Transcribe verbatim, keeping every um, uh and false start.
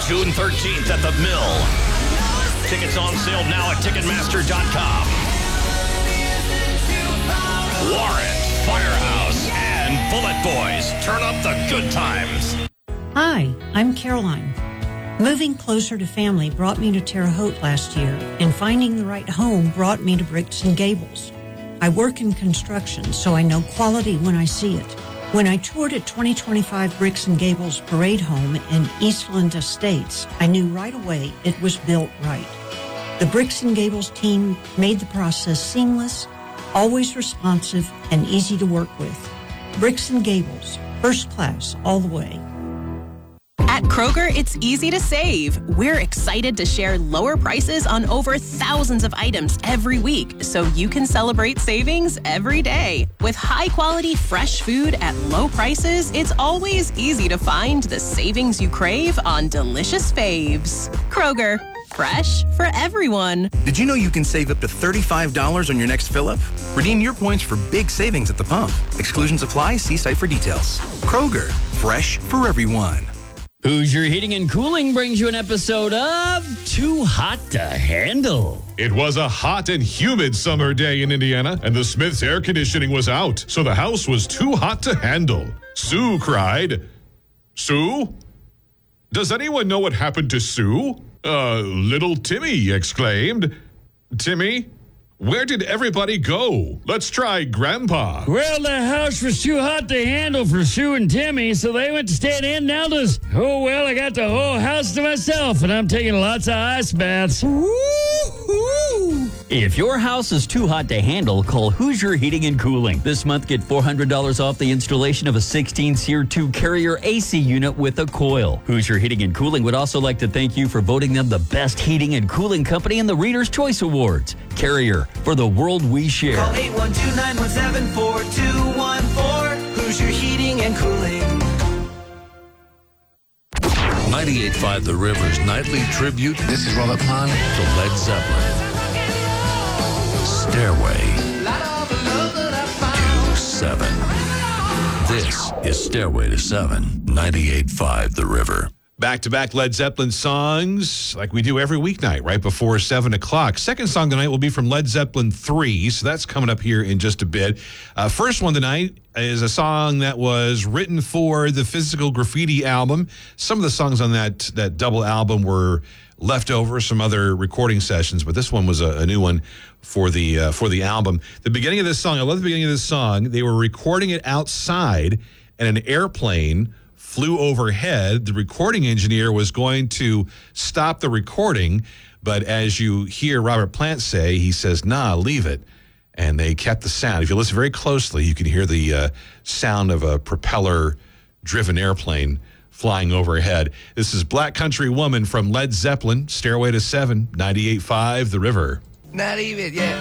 June thirteenth at the Mill. Tickets on sale now at Ticketmaster dot com. Warren, Firehouse, and Bullet Boys turn up the good times. Hi, I'm Caroline. Moving closer to family brought me to Terre Haute last year, and finding the right home brought me to Bricks and Gables. I work in construction, so I know quality when I see it. When I toured at twenty twenty-five Bricks and Gables Parade Home in Eastland Estates, I knew right away it was built right. The Bricks and Gables team made the process seamless, always responsive, and easy to work with. Bricks and Gables, first class all the way. At Kroger, it's easy to save. We're excited to share lower prices on over thousands of items every week, so you can celebrate savings every day. With high-quality, fresh food at low prices, it's always easy to find the savings you crave on delicious faves. Kroger, fresh for everyone. Did you know you can save up to thirty-five dollars on your next fill-up? Redeem your points for big savings at the pump. Exclusions apply. See site for details. Kroger, fresh for everyone. Hoosier Heating and Cooling brings you an episode of Too Hot to Handle. It was a hot and humid summer day in Indiana, and the Smiths air conditioning was out, so the house was too hot to handle. Sue cried, "Sue? Does anyone know what happened to Sue?" Uh, little Timmy exclaimed. "Timmy? Where did everybody go? Let's try Grandpa." Well, the house was too hot to handle for Sue and Timmy, so they went to stay at Aunt Nelda's. Oh, well, I got the whole house to myself, and I'm taking lots of ice baths. Woo-hoo! If your house is too hot to handle, call Hoosier Heating and Cooling. This month, get four hundred dollars off the installation of a sixteen SEER two Carrier A C unit with a coil. Hoosier Heating and Cooling would also like to thank you for voting them the best heating and cooling company in the Reader's Choice Awards. Carrier, for the world we share. Call eight one two, nine one seven, four two one four. Hoosier Heating and Cooling. ninety-eight point five The River's nightly tribute. This is Robert Plant to Led Zeppelin. Stairway to Seven. This is Stairway to Seven, ninety-eight point five The River. Back-to-back Led Zeppelin songs like we do every weeknight right before seven o'clock. Second song tonight will be from Led Zeppelin three, so that's coming up here in just a bit. Uh, first one tonight is a song that was written for the Physical Graffiti album. Some of the songs on that, that double album were left over, some other recording sessions, but this one was a, a new one for the uh, for the album. The beginning of this song, I love the beginning of this song. They were recording it outside, and an airplane flew overhead. The recording engineer was going to stop the recording, but as you hear Robert Plant say, he says, "Nah, leave it." And they kept the sound. If you listen very closely, you can hear the uh, sound of a propeller-driven airplane flying overhead. This is Black Country Woman from Led Zeppelin, Stairway to Seven, ninety-eight point five The River. Not even, yeah.